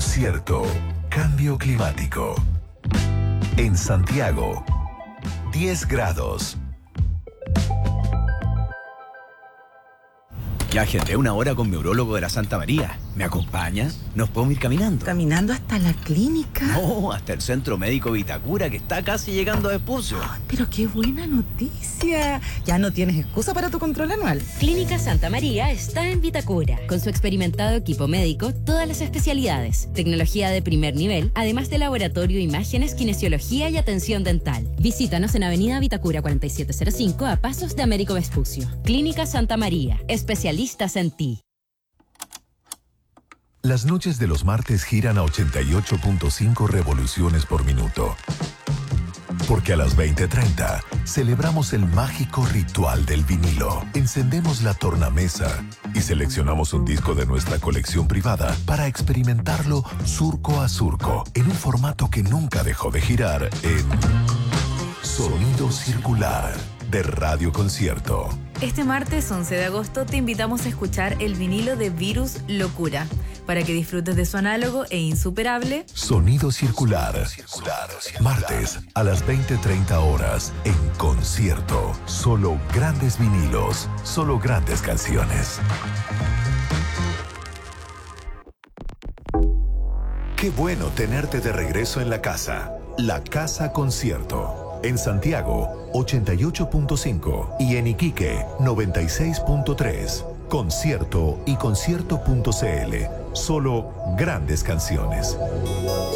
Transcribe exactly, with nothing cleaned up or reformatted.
Concierto. Cambio climático. En Santiago, diez grados. Ya agendé una hora con mi urólogo de la Santa María. ¿Me acompaña? ¿Nos podemos ir caminando? ¿Caminando hasta la clínica? No, hasta el Centro Médico Vitacura, que está casi llegando a Vespucio. Ay, pero qué buena noticia. Ya no tienes excusa para tu control anual. Clínica Santa María está en Vitacura. Con su experimentado equipo médico, todas las especialidades, tecnología de primer nivel, además de laboratorio, imágenes, kinesiología y atención dental. Visítanos en Avenida Vitacura cuarenta y siete cero cinco, a pasos de Américo Vespucio. Clínica Santa María, especialistas en ti. Las noches de los martes giran a ochenta y ocho punto cinco revoluciones por minuto. Porque a las veinte treinta celebramos el mágico ritual del vinilo. Encendemos la tornamesa y seleccionamos un disco de nuestra colección privada para experimentarlo surco a surco en un formato que nunca dejó de girar en Sonido Circular de Radio Concierto. Este martes once de agosto te invitamos a escuchar el vinilo de Virus Locura, para que disfrutes de su análogo e insuperable Sonido Circular. Martes a las veinte treinta horas en Concierto. Solo grandes vinilos, solo grandes canciones. Qué bueno tenerte de regreso en la casa. La Casa Concierto. En Santiago, ochenta y ocho punto cinco y en Iquique, noventa y seis punto tres. Concierto y concierto punto c l. Solo grandes canciones.